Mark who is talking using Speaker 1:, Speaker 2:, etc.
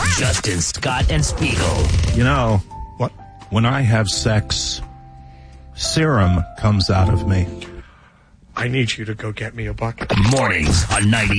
Speaker 1: Justin, Scott, and Spiegel.
Speaker 2: You know, what? When I have sex, serum comes out of me.
Speaker 3: I need you to go get me a bucket.
Speaker 1: Mornings on 90.